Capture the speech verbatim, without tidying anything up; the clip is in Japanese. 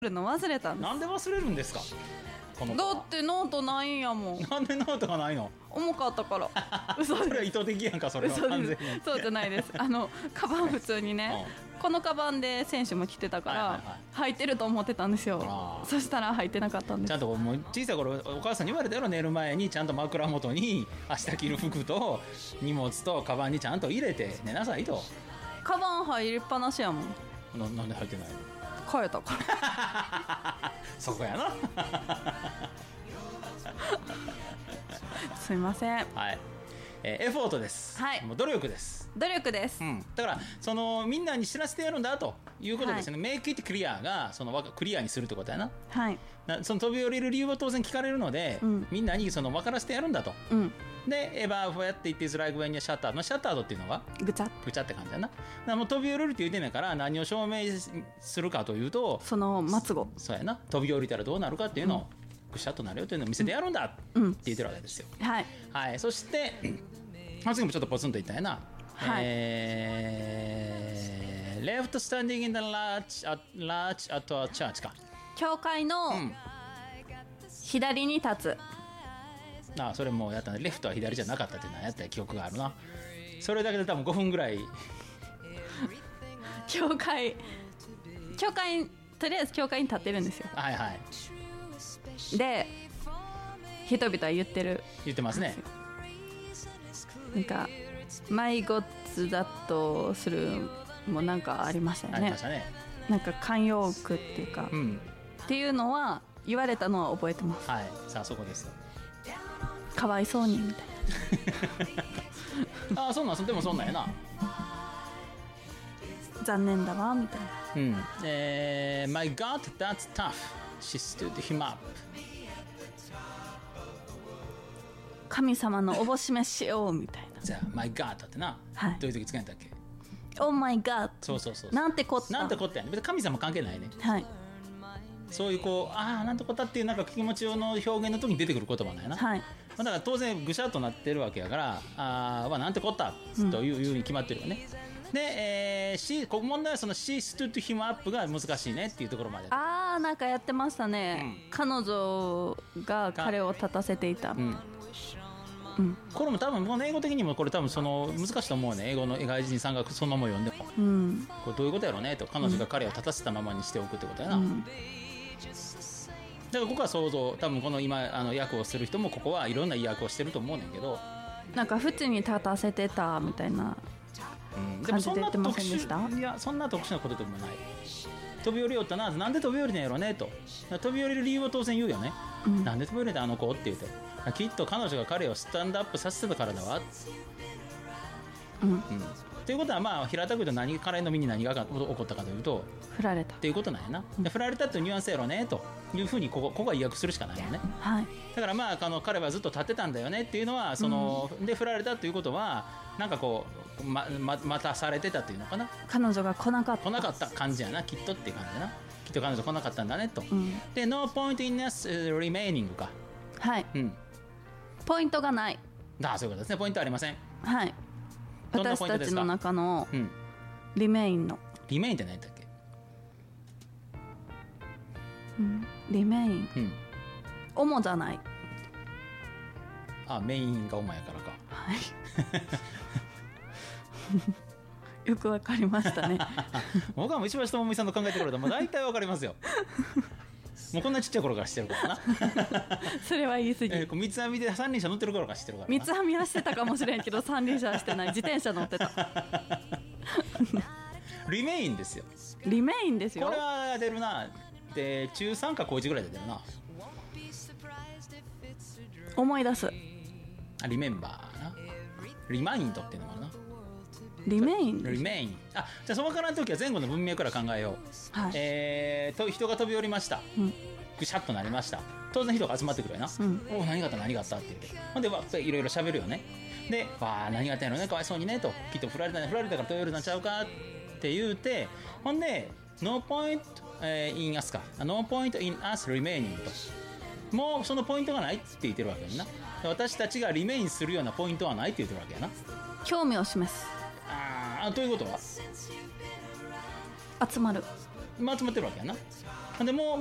るの忘れたんです。 なんで忘れるんですかこの子は。 だってノートないんやもん。 なんでノートがないの。 重かったから嘘それはです意図的やんかそれは嘘完全にですそうじゃないですあのカバン普通にね、うん、このカバンで選手も着てたから、はいはいはい、履いてると思ってたんですよ。そしたら履いてなかったんです。 ちゃんともう小さい頃お母さんに言われたやろ、寝る前にちゃんと枕元に明日着る服と荷物とカバンにちゃんと入れて寝なさいと。 カバン入りっぱなしやもん。 な, なんで入ってないの。 変えたからそこやなすいません。 はい、えー、エフォートです、はい、もう努力です。 努力です、 うん、だからそのみんなに知らせてやるんだということですね、はい、メイクイットクリアがそのクリアにするってことやな、はい、その飛び降りる理由は当然聞かれるので、うん、みんなにその分からせてやるんだと、うん、でエバーフォやっていってズライグウェンにシャッターのシャッタードっていうのがぐちゃぐちゃって感じだな。だからもう飛び降りるって言うてんやから何を証明するかというとその末語そうやな、飛び降りたらどうなるかっていうのを、うん、ぐしゃっとなるよというのを見せてやるんだって言ってるわけですよ、うん、はい、はい、そして次もちょっとポツンと言ったんやな、はい、えー、Left standing in the large at, large at a church か、 教会の左に立つ、 うん、ああそれもやったね。レフトは左じゃなかったっていうのはやった記憶があるな。それだけで多分ごふんぐらい教会教会とりあえず教会に立ってるんですよ。 はいはい。 で人々は言ってる言ってますね。 なんかマイゴッツだとするもなんかありましたよね。ありましたね。なんか慣用句っていうか、うん、っていうのは言われたのは覚えてます。 はい。さあそこですよ。 かわいそうにみたいなああそうなん、でもそんなんやな。 残念だわみたいな。 うん。えー、My God, that's tough. She stood him up. 神様のおぼしめしようみたいな。 じゃあ My God ってな、はい、どういう時使うんだっけ。 Oh my God。 そうそうそう。 なんてこった。 なんてこったやね。別に神様関係ないね。 はい。 そういうこうああなんてこったっていうなんか気持ちの表現の時に出てくる言葉なんやな。はい。だから当然ぐしゃっとなってるわけやからああなんてこったという、うん、いうに決まってるよね。で、えー、しここ問題はその She stood him up が難しいねっていうところまで。 ああなんかやってましたね、うん、彼女が彼を立たせていた、うんうん、これも多分この英語的にもこれ多分その難しいと思うね。英語の外人さんがそのまま読んでも、うん、これどういうことやろうねと、彼女が彼を立たせたままにしておくってことやな、うん、だからここは想像、多分この今あの訳をする人もここはいろんな訳をしてると思うねんけど、 なんか縁に立たせてたみたいな感じで言ってませんでした？ うん、いやそんな特殊なことでもない。飛び降りよったな、なんで飛び降りたんやろねと、飛び降りる理由を当然言うよね、うん、なんで飛び降りたあの子って言うて、きっと彼女が彼をスタンドアップさせてたからだわ、うんうん、ということはまあ平たく言うと何彼の身に何が起こったかというと振られたっていうことなんやな、で振られたっていうニュアンスやろねというふうにここ、ここは意訳するしかないよね、はい、だからまあ、あの彼はずっと立ってたんだよねっていうのはその、うん、で振られたということはなんかこう ま, ま, 待たされてたっていうのかな、 彼女が来なかった来なかった感じやなきっとっていう感じやな、きっと彼女来なかったんだねと、うん、で No point in us remaining か、 はい、うん、ポイントがない、 ああそういうことですね、ポイントありません、 はい、私たちの中のリメインの、 うん、リメインって何だっけ、 うん、リメイン、うん、主じゃない、 あメインが主やからか、はいよくわかりましたね僕はもう石橋智美さんの考えてくれたらもう大体わかりますよもうこんなちっちゃい頃から知ってるからなそれは言い過ぎ、 えー、三つ編みで三輪車乗ってる頃から知ってるからな。 三つ編みはしてたかもしれんけど三輪車はしてない、自転車乗ってたリメインですよ、 リメインですよ、 これは出るな、で中さんか高いちぐらいで出るな、 思い出す、 あリメンバーな、リマインドっていうのもあるな、 リメイン、 リメイン、あじゃあそのからの時は前後の文脈から考えよう、はい、えー、と人が飛び降りました、うん、ぐしゃっとなりました、当然人が集まってくるよな、うん、お何があった何があったって言って、ほんでわいろいろ喋るよね、でわ何があったんやろねかわいそうにねと、きっと振られたね振られたから飛び降りたんちゃうかって言うて、ほんで No point、えー、in us か No point in us remaining と、もうそのポイントがないって言ってるわけやな、私たちがリメインするようなポイントはないって言ってるわけやな、 興味を示す、 ああということは集まる、 まあ、集まってるわけやな、 でもう